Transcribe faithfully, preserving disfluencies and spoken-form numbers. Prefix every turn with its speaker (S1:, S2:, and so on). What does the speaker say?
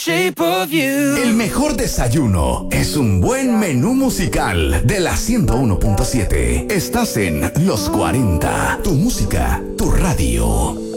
S1: Shape of You.
S2: El mejor desayuno es un buen menú musical de la ciento uno punto siete. Estás en Los cuarenta. Tu música, tu radio.